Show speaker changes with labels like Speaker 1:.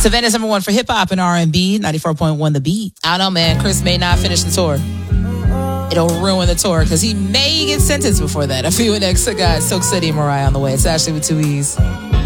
Speaker 1: Savannah's number one for hip hop and R&B, 94.1 The Beat. I don't know, man. Chris may not finish the tour. It'll ruin the tour because he may get sentenced before that. A few next to guys, Silk City and Mariah on the way. It's Ashley with 2 E's.